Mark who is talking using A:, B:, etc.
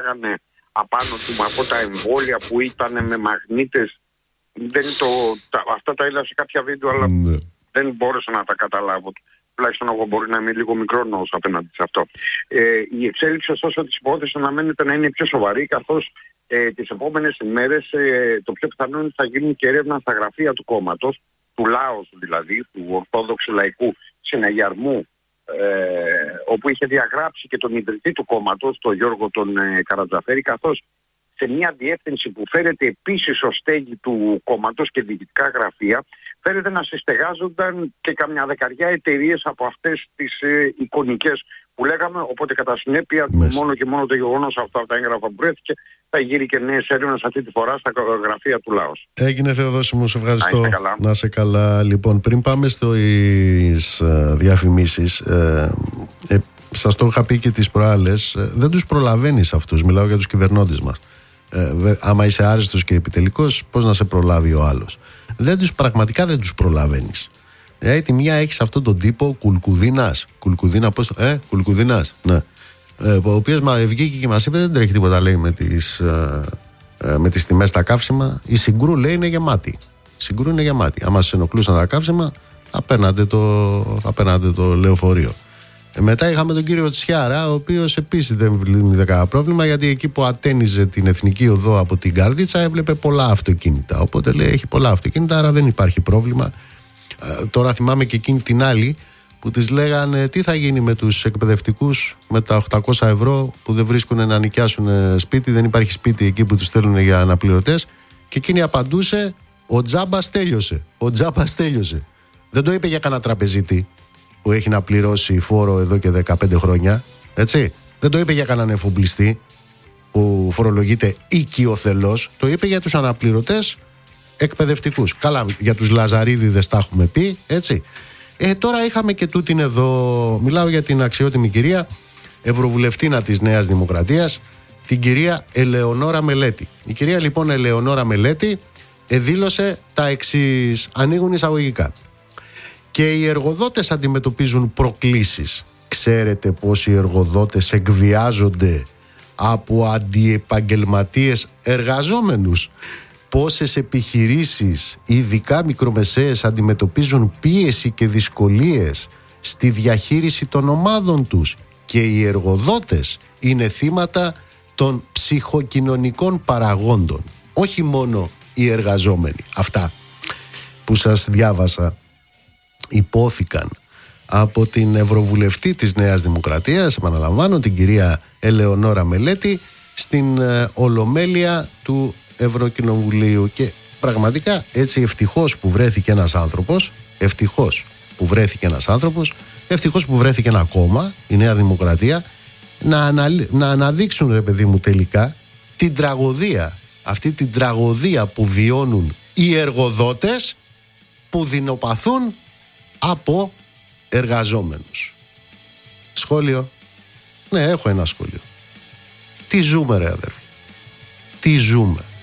A: πετάγανε απάνω του με αυτά τα εμβόλια που ήταν με μαγνήτες. Αυτά τα είδα σε κάποια βίντεο, αλλά δεν μπόρεσα να τα καταλάβω. Τουλάχιστον εγώ μπορεί να είμαι λίγο μικρόνος απέναντι σε αυτό. Η εξέλιξη ωστόσο της υπόθεσης αναμένεται να είναι πιο σοβαρή, καθώς τις επόμενες ημέρες το πιο πιθανό είναι ότι θα γίνουν και έρευνα στα γραφεία του κόμματος, του ΛΑΟΣ δηλαδή, του Ορθόδοξου Λαϊκού Συναγερμού, όπου είχε διαγράψει και τον ιδρυτή του κόμματος, τον Γιώργο τον Καρατζαφέρη, καθώς σε μια διεύθυνση που φέρεται επίσης ως στέγη του κόμματος και διοικητικά γραφεία, φαίνεται να συστεγάζονταν και καμιά δεκαριά εταιρείες από αυτές τις εικονικές που λέγαμε. Οπότε κατά συνέπεια μόνο και μόνο το γεγονός αυτά τα έγγραφα που βρέθηκε θα γύρει και νέες έρευνες αυτή τη φορά στα γραφεία του ΛΑΟΣ.
B: Έγινε, Θεοδόση μου, σε ευχαριστώ. Να σε καλά. Λοιπόν, πριν πάμε στις διαφημίσεις, σας το είχα πει και τις προάλλες, δεν τους προλαβαίνεις αυτούς, μιλάω για τους κυβερνώντες μας. Άμα είσαι άριστος και επιτελικός, πώς να σε προλάβει ο άλλος? Πραγματικά δεν τους προλαβαίνεις. Τη μία έχεις αυτόν τον τύπο Κουλκουδίνας. Κουλκουδίνας, ναι. Ο οποίος βγήκε και μας είπε δεν τρέχει τίποτα, λέει, με τις τιμές στα καύσιμα. Η Συγκρού, λέει, είναι γεμάτη. Συγκρού είναι γεμάτη. Άμα σας ενοχλούσαν τα καύσιμα, θα παίρνατε το λεωφορείο. Μετά είχαμε τον κύριο Τσιάρα, ο οποίος επίσης δεν βλέπει κανένα πρόβλημα, γιατί εκεί που ατένιζε την Εθνική Οδό από την Καρδίτσα έβλεπε πολλά αυτοκίνητα. Οπότε λέει έχει πολλά αυτοκίνητα, άρα δεν υπάρχει πρόβλημα. Τώρα θυμάμαι και εκείνη την άλλη που της λέγανε τι θα γίνει με τους εκπαιδευτικούς με τα 800 ευρώ που δεν βρίσκουν να νοικιάσουν σπίτι, δεν υπάρχει σπίτι εκεί που τους στέλνουν για αναπληρωτές. Και εκείνη απαντούσε ο τζάμπας τέλειωσε. Ο τζάμπας τέλειωσε. Δεν το είπε για κανένα τραπεζίτη που έχει να πληρώσει φόρο εδώ και 15 χρόνια, έτσι. Δεν το είπε για κανέναν εφοπλιστή που φορολογείται οικειοθελώς. Το είπε για τους αναπληρωτές εκπαιδευτικούς. Καλά, για τους Λαζαρίδηδες τα έχουμε πει, έτσι. Τώρα είχαμε και τούτην εδώ, μιλάω για την αξιότιμη κυρία Ευρωβουλευτήνα της Νέας Δημοκρατίας, την κυρία Ελεονόρα Μελέτη. Η κυρία λοιπόν Ελεονόρα Μελέτη δήλωσε τα εξής, ανοίγουν εισαγωγικά. Και οι εργοδότες αντιμετωπίζουν προκλήσεις. Ξέρετε πως οι εργοδότες εκβιάζονται από αντιεπαγγελματίες εργαζόμενους? Πόσες επιχειρήσεις, ειδικά μικρομεσαίες, αντιμετωπίζουν πίεση και δυσκολίες στη διαχείριση των ομάδων τους? Και οι εργοδότες είναι θύματα των ψυχοκοινωνικών παραγόντων. Όχι μόνο οι εργαζόμενοι. Αυτά που σας διάβασα υπόθηκαν από την Ευρωβουλευτή της Νέας Δημοκρατίας, επαναλαμβάνω, την κυρία Ελεονόρα Μελέτη, στην Ολομέλεια του Ευρωκοινοβουλίου. Και πραγματικά έτσι ευτυχώς που βρέθηκε ένας άνθρωπος, ευτυχώς που βρέθηκε ένα κόμμα, η Νέα Δημοκρατία, να αναδείξουν, ρε παιδί μου, τελικά την τραγωδία, αυτή την τραγωδία που βιώνουν οι εργοδότες που δεινοπαθούν από εργαζόμενους. Σχόλιο? Ναι, έχω ένα σχόλιο. Τι ζούμε, ρε αδέρφοι? Τι ζούμε?